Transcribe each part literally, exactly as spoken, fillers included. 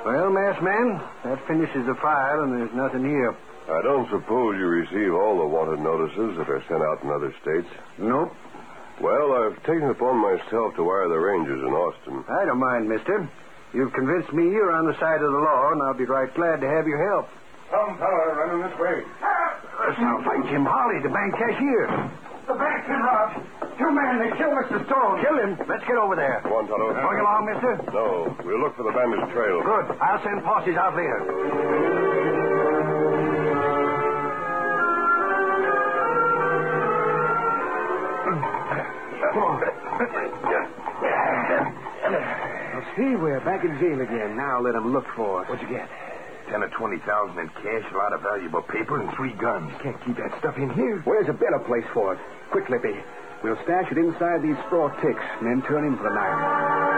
Well, masked man, that finishes the file, and there's nothing here. I don't suppose you receive all the wanted notices that are sent out in other states? Nope. Well, I've taken it upon myself to wire the Rangers in Austin. I don't mind, mister. You've convinced me you're on the side of the law, and I'll be right glad to have your help. Some fella running this way. That sounds like Jim Holly, the bank cashier. The bank's been robbed. Two men, they killed Mister Stone. Kill him. Let's get over there. Come on, Tonto. Going along, mister? No, we'll look for the bandit's trail. Good. I'll send posses out later. Well, see, we're back in jail again. Now let them look for us. What'd you get? Ten or twenty thousand in cash, a lot of valuable paper, and three guns. Can't keep that stuff in here. Where's a better place for it? Quick, Lippy. We'll stash it inside these straw ticks and then turn in for the night.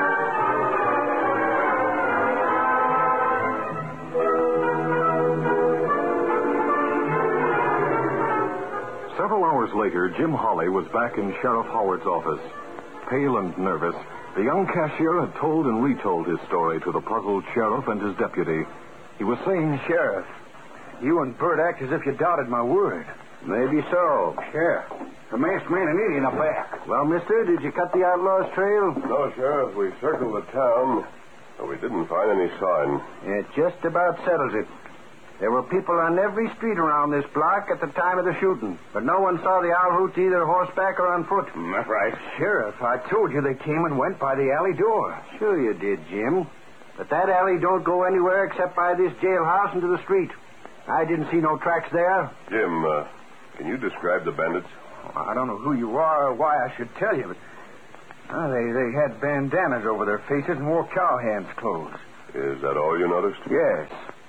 Several hours later, Jim Holly was back in Sheriff Howard's office. Pale and nervous, the young cashier had told and retold his story to the puzzled sheriff and his deputy. He was saying, Sheriff, you and Bert act as if you doubted my word. Maybe so. Sheriff, the masked man and Indian are back. Well, mister, did you cut the outlaw's trail? No, Sheriff. We circled the town, but we didn't find any sign. It just about settles it. There were people on every street around this block at the time of the shooting, but no one saw the owl hoots either horseback or on foot. Mm, that's right. Sheriff, I told you they came and went by the alley door. Sure you did, Jim. But that alley don't go anywhere except by this jailhouse and to the street. I didn't see no tracks there. Jim, uh, can you describe the bandits? I don't know who you are or why I should tell you, but uh, they, they had bandanas over their faces and wore cowhands' clothes. Is that all you noticed? Yes.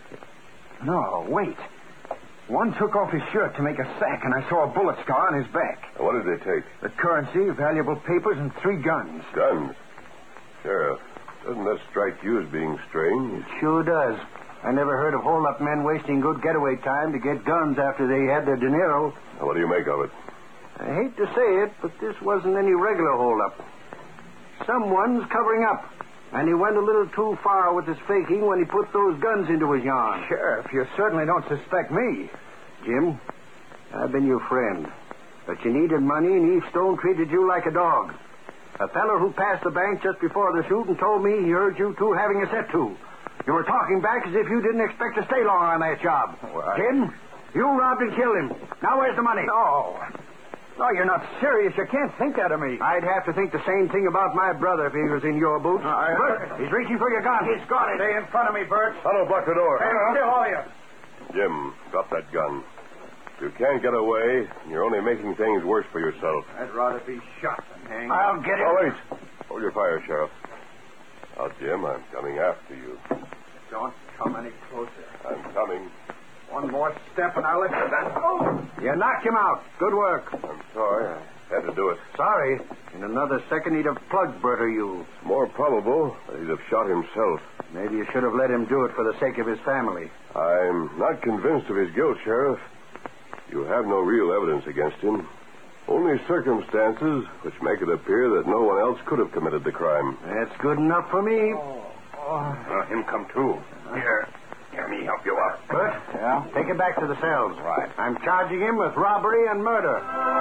No, wait. One took off his shirt to make a sack, and I saw a bullet scar on his back. What did they take? The currency, valuable papers, and three guns. Guns? Sheriff, doesn't that strike you as being strange? It sure does. I never heard of hold-up men wasting good getaway time to get guns after they had their dinero. Now, what do you make of it? I hate to say it, but this wasn't any regular hold-up. Someone's covering up. And he went a little too far with his faking when he put those guns into his yarn. Sheriff, you certainly don't suspect me. Jim, I've been your friend. But you needed money, and Eve Stone treated you like a dog. A fellow who passed the bank just before the shooting told me he heard you two having a set-to. You were talking back as if you didn't expect to stay long on that job. What? Jim, you robbed and killed him. Now where's the money? No. No, you're not serious. You can't think that of me. I'd have to think the same thing about my brother if he was in your boots. I- Bert, he's reaching for your gun. He's got it. Stay in front of me, Bert. Tonto, block the door. Stand still, all of you. Jim, drop that gun. You can't get away. You're only making things worse for yourself. I'd rather be shot than hanged. I'll get him. Oh, wait. Hold your fire, Sheriff. Now, Jim, I'm coming after you. Don't come any closer. I'm coming. One more step and I'll let you down. Oh! You knocked him out. Good work. I'm sorry. I had to do it. Sorry. In another second, he'd have plugged Bert or you. It's more probable that he'd have shot himself. Maybe you should have let him do it for the sake of his family. I'm not convinced of his guilt, Sheriff. You have no real evidence against him. Only circumstances which make it appear that no one else could have committed the crime. That's good enough for me. Oh, Uh, him come too. Here. Here, me help you up. Bert? Yeah? Take him back to the cells. Right. I'm charging him with robbery and murder.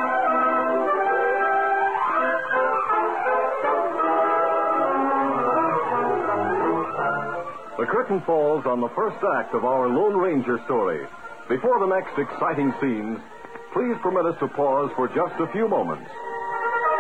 The curtain falls on the first act of our Lone Ranger story. Before the next exciting scenes, please permit us to pause for just a few moments.